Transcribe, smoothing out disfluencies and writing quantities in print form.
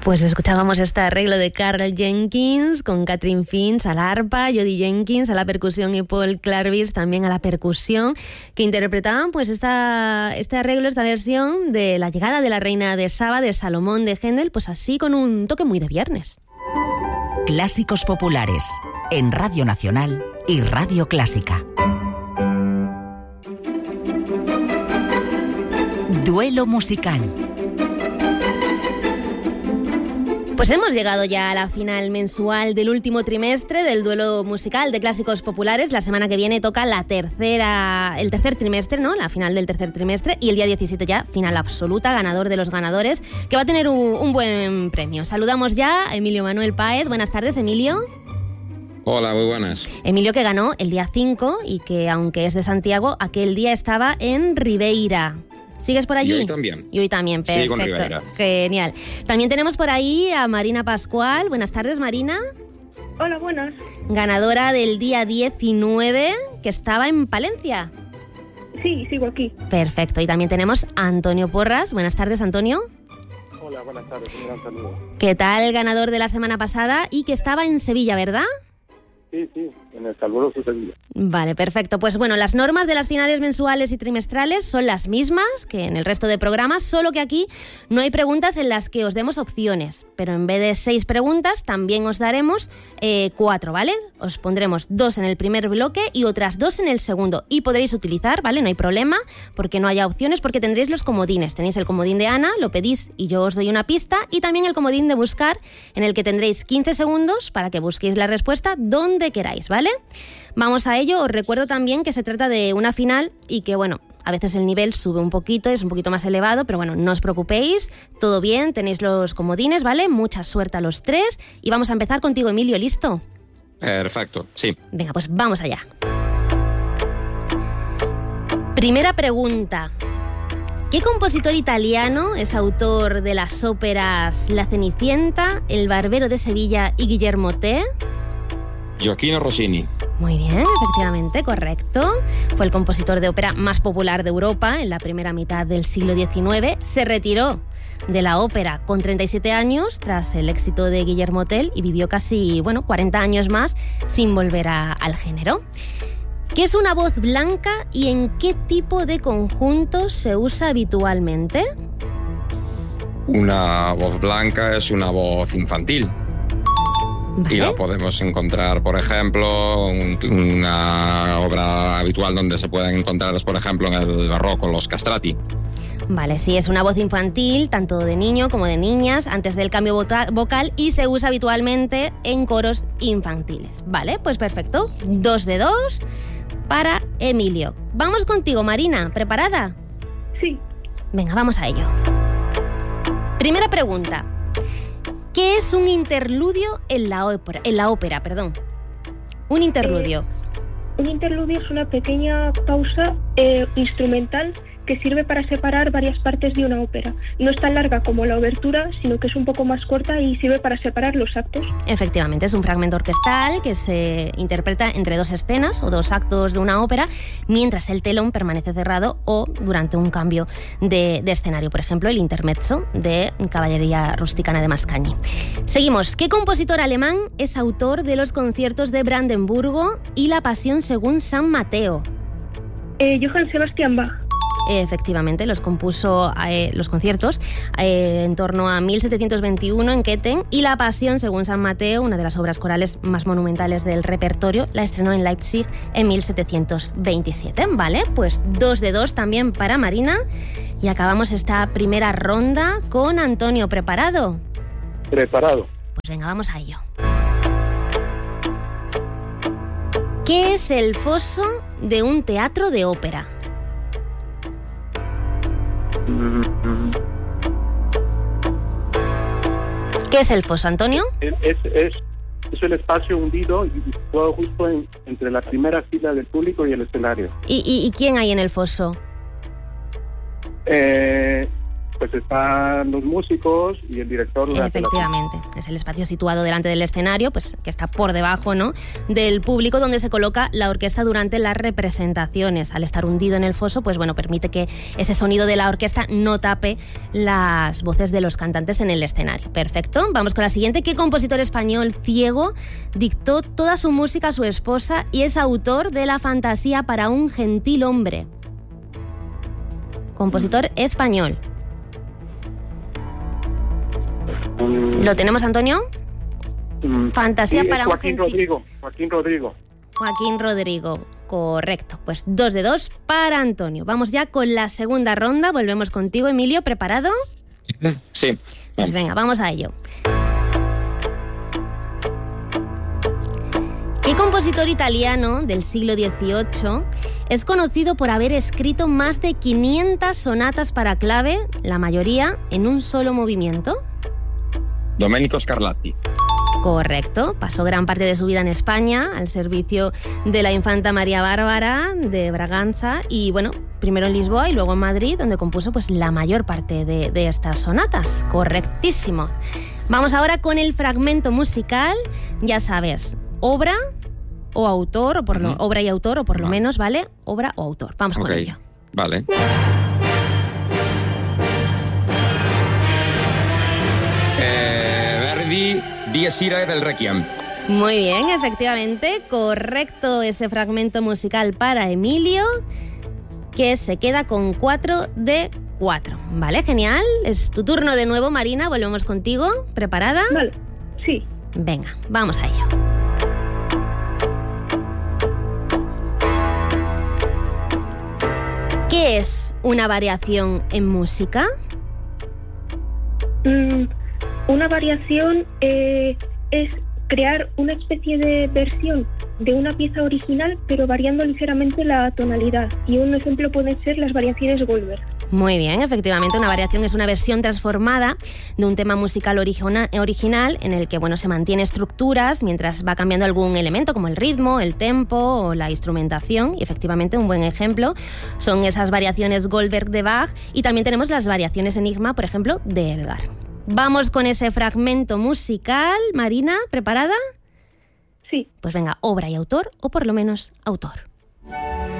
Pues escuchábamos este arreglo de Karl Jenkins con Catherine Finch a la arpa, Jody Jenkins a la percusión y Paul Clarvis también a la percusión, que interpretaban pues este arreglo, esta versión de La llegada de la reina de Saba de Salomón de Händel, pues así con un toque muy de viernes. Clásicos populares en Radio Nacional y Radio Clásica. Duelo musical. Pues hemos llegado ya a la final mensual del último trimestre del duelo musical de clásicos populares. La semana que viene toca el tercer trimestre, ¿no? La final del tercer trimestre, y el día 17 ya final absoluta, ganador de los ganadores, que va a tener un buen premio. Saludamos ya a Emilio Manuel Páez. Buenas tardes, Emilio. Hola, muy buenas. Emilio, que ganó el día 5 y que, aunque es de Santiago, aquel día estaba en Ribeira. ¿Sigues por allí? Y hoy también. Y hoy también, perfecto. Sí, con Ribeira. Genial. También tenemos por ahí a Marina Pascual. Buenas tardes, Marina. Hola, buenas. Ganadora del día 19, que estaba en Palencia. Sí, sigo aquí. Perfecto. Y también tenemos a Antonio Porras. Buenas tardes, Antonio. Hola, buenas tardes. Un gran saludo. ¿Qué tal, ganador de la semana pasada? Y que estaba en Sevilla, ¿verdad? Sí, en el caluroso Sevilla. Vale, perfecto. Pues bueno, las normas de las finales mensuales y trimestrales son las mismas que en el resto de programas, solo que aquí no hay preguntas en las que os demos opciones, pero en vez de 6 preguntas también os daremos 4, ¿vale? Os pondremos 2 en el primer bloque y otras 2 en el segundo, y podréis utilizar, ¿vale? No hay problema porque no haya opciones, porque tendréis los comodines. Tenéis el comodín de Ana, lo pedís y yo os doy una pista, y también el comodín de buscar, en el que tendréis 15 segundos para que busquéis la respuesta donde queráis, ¿vale? Vamos a ello. Os recuerdo también que se trata de una final y que, bueno, a veces el nivel sube un poquito, es un poquito más elevado, pero bueno, no os preocupéis, todo bien, tenéis los comodines, ¿vale? Mucha suerte a los 3 y vamos a empezar contigo, Emilio, ¿listo? Perfecto, sí. Venga, pues vamos allá. Primera pregunta. ¿Qué compositor italiano es autor de las óperas La Cenicienta, El Barbero de Sevilla y Guillermo Tell? Gioachino Rossini. Muy bien, efectivamente, correcto. Fue el compositor de ópera más popular de Europa en la primera mitad del siglo XIX. Se retiró de la ópera con 37 años tras el éxito de Guillermo Tell y vivió casi, 40 años más sin volver al género. ¿Qué es una voz blanca y en qué tipo de conjuntos se usa habitualmente? Una voz blanca es una voz infantil. ¿Vale? Y la podemos encontrar, por ejemplo, una obra habitual donde se pueden encontrar, por ejemplo, en el barroco, los castrati. Vale, sí, es una voz infantil, tanto de niño como de niñas, antes del cambio vocal, y se usa habitualmente en coros infantiles. Vale, pues perfecto. 2 de 2 para Emilio. Vamos contigo, Marina. ¿Preparada? Sí. Venga, vamos a ello. Primera pregunta. ¿Qué es un interludio en la ópera? Un interludio. Un interludio es una pequeña pausa instrumental que sirve para separar varias partes de una ópera. No es tan larga como la obertura, sino que es un poco más corta y sirve para separar los actos. Efectivamente, es un fragmento orquestal que se interpreta entre 2 escenas o 2 actos de una ópera, mientras el telón permanece cerrado o durante un cambio de escenario. Por ejemplo, el intermezzo de Caballería Rusticana de Mascagni. Seguimos. ¿Qué compositor alemán es autor de los conciertos de Brandenburgo y la Pasión según San Mateo? Johann Sebastian Bach. Efectivamente, los compuso los conciertos en torno a 1721 en Köthen, y La Pasión según San Mateo, una de las obras corales más monumentales del repertorio, la estrenó en Leipzig en 1727. Vale, pues 2 de 2 también para Marina, y acabamos esta primera ronda con Antonio. ¿Preparado? Preparado. Pues venga, vamos a ello. ¿Qué es el foso de un teatro de ópera? ¿Qué es el foso, Antonio? Es el espacio hundido y situado justo entre la primera fila del público y el escenario. ¿Y quién hay en el foso? pues están los músicos y el director. Efectivamente, es el espacio situado delante del escenario, pues que está por debajo, ¿no?, del público, donde se coloca la orquesta durante las representaciones. Al estar hundido en el foso, pues bueno, permite que ese sonido de la orquesta no tape las voces de los cantantes en el escenario. Perfecto, vamos con la siguiente. ¿Qué compositor español ciego dictó toda su música a su esposa y es autor de la fantasía para un gentil hombre? Compositor español. ¿Lo tenemos, Antonio? Fantasía para un gentil... Joaquín Rodrigo. Joaquín Rodrigo, correcto. Pues 2 de 2 para Antonio. Vamos ya con la segunda ronda. Volvemos contigo, Emilio. ¿Preparado? Sí. Pues venga, vamos a ello. ¿Qué compositor italiano del siglo XVIII es conocido por haber escrito más de 500 sonatas para clave, la mayoría en un solo movimiento? Domenico Scarlatti. Correcto. Pasó gran parte de su vida en España, al servicio de la infanta María Bárbara de Braganza, y bueno, primero en Lisboa y luego en Madrid, donde compuso pues la mayor parte de estas sonatas. Correctísimo. Vamos ahora con el fragmento musical. Ya sabes, obra o autor, o por obra y autor, o por lo menos, ¿vale? Obra o autor. Vamos con ello. Vale. Verdi, Dies Irae del Requiem. Muy bien, efectivamente, correcto ese fragmento musical para Emilio, que se queda con 4 de 4. Vale, genial. Es tu turno de nuevo, Marina. Volvemos contigo. ¿Preparada? Vale, sí. Venga, vamos a ello. ¿Qué es una variación en música? Una variación es crear una especie de versión de una pieza original, pero variando ligeramente la tonalidad. Y un ejemplo pueden ser las variaciones Goldberg. Muy bien, efectivamente, una variación es una versión transformada de un tema musical original en el que, bueno, se mantiene estructuras mientras va cambiando algún elemento como el ritmo, el tempo o la instrumentación. Y efectivamente, un buen ejemplo son esas variaciones Goldberg de Bach, y también tenemos las variaciones Enigma, por ejemplo, de Elgar. Vamos con ese fragmento musical. Marina, ¿preparada? Sí. Pues venga, obra y autor, o por lo menos autor.